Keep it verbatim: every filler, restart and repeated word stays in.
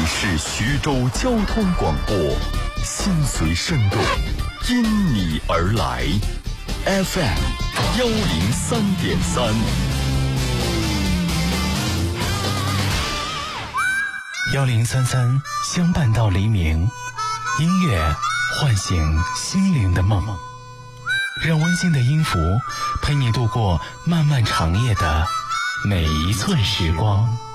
是徐州交通广播，心随声动，因你而来。F M 幺零三点三， 幺零三三相伴到黎明，音乐唤醒心灵的梦，让温馨的音符陪你度过漫漫长夜的每一寸时光。